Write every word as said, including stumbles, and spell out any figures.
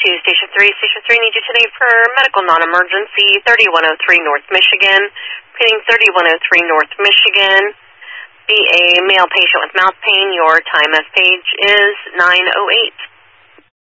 to Station three. Station three needs you today for medical non-emergency, thirty-one oh three North Michigan. Repeating, thirty-one oh three North Michigan. Be a male patient with mouth pain. Your time of page is nine oh eight.